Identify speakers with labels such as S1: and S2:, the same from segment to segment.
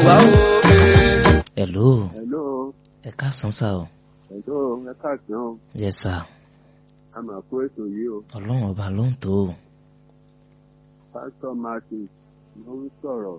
S1: wá o.
S2: Hello.
S3: Hello.
S2: Ẹ káàsán sá o.
S3: Hello, ẹ káàsán o.
S2: Yes sir.
S3: A máa kó ètò yìí o.
S2: Ọlọ́run ọba ló ń tó o.
S3: Pásítọ̀ Martin ló ń sọ̀rọ̀.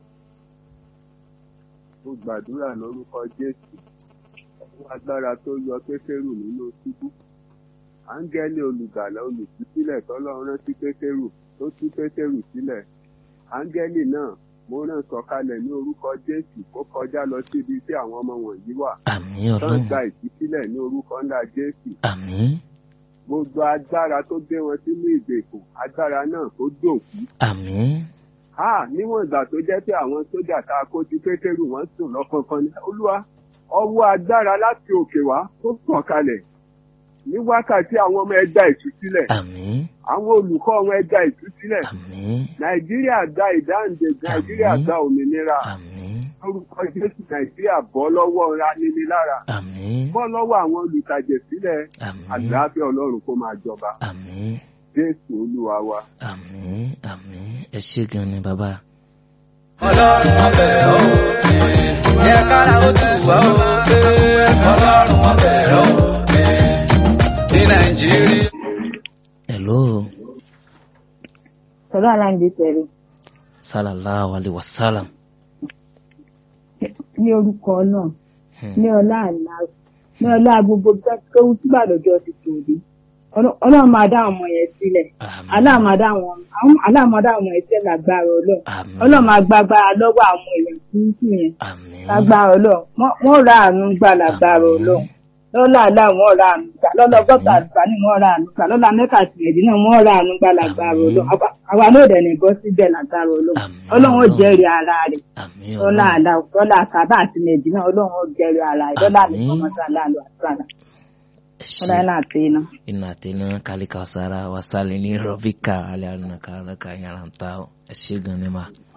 S3: Ó gbàdúrà lórúkọ Jésù. Fún agbára tó yọ Pétérù nínú túbú. Áńgẹ́lì olùgbàlà olùtúsílẹ̀ tọ́lọ́run rán sí Pétérù tó tú Pétérù sílẹ̀. Áńgẹ́lì náà mo rán sọ̀kalẹ̀ ní orúkọ Jésù kó kọjá lọ síbi tí àwọn ọmọ wọ̀nyí wà.
S2: Àmín
S3: Tán
S2: Ọlọ́run.
S3: gba ìtúsílẹ̀ ní orúkọ ńlá Jésù.
S2: Àmín.
S3: Gbogbo agbára tó gbé wọn sínú ìgbèkùn, agbára náà tó dòkú.
S2: Àmín.
S3: Níwọ̀n ìgbà tó jẹ́ pé àwọn sójà tá a kó ti Pétérù wọ́n sùn lọ́kọ̀ọ̀kan ní Olúwa, ọwọ́ agbára láti òkè wá tó sọ̀ kalẹ̀. Ní wákàtí àwọn ọmọ ẹgbẹ́ ìtúsílẹ̀.
S2: Àmín.
S3: Àwọn olùkọ́ ọmọ ẹgbẹ́ ìtúsílẹ̀.
S2: Àmín.
S3: Nàìjíríà gba ìdáǹdè, Nàìjíríà gba òmìnira.
S2: Àmín.
S3: Lórúkọ Jésù Nàìjíríà bọ́ lọ́wọ́ ńlá níní lára.
S2: Àmín.
S3: Bọ́ lọ́wọ́ àwọn olùtàjẹ̀ sílẹ̀.
S2: Àmín.
S3: Àlàáfíà Ọlọ́run kó máa jọba.
S2: Àmín.
S3: Jésù Olúwa wa.
S2: Àmín. Àmín. Ẹ ṣé gan ni bàbá.
S1: Ọlọ́run ọbẹ̀ o. Jẹ́ kára ó tù wá o. Ọlọ́run ọbẹ̀ o. Ní Nàìjíríà.
S2: Hello.
S4: Sọ̀rọ̀ aláǹdé tẹ̀lé.
S2: Sallallahu alaihi wasallam.
S4: Ní orúkọ náà, ní ọlá àná, ní ọlá gbogbo tó túbà lọ́jọ́ ti tòde. Ọlọ́run máa dá àwọn ọmọ yẹn sílẹ̀. Aláà máa dá àwọn ọmọ yẹn sílẹ̀ lágbára Ọlọ́run. Ọlọ́run máa gbàgbára lọ́wọ́ àwọn èèyàn tuntun yẹn. Lágbára Ọlọ́run. Wọ́n ra àánú gbà lágbára Ọlọ́run. Lọ́lá àlá wọ́n ra àánú gbà. Lọ́lá ọgọ́ta àdúrà ni wọ́n ra àánú gbà. Lọ́lá mẹ́kà tìrẹ̀dì náà wọ́n ra àánú gbà lágbára Ọlọ́run. Àwa náà dẹ̀ ní bọ́ síbẹ̀ lágbára Ọlọ́run. Ọlọ́run ó jẹ́rìí ara rẹ̀. Lọ́lá àlá lọ́lá àkàbà àti mẹ̀dì náà Ọlọ́run ó jẹ́rìí ara rẹ̀. Lọ́lá ní kọ́mọ́tà láàlú àtúrà.
S2: Ina tena kalika sara wasali ni robika ali alunaka alaka yarantao. Ẹ ṣé gan ni ma.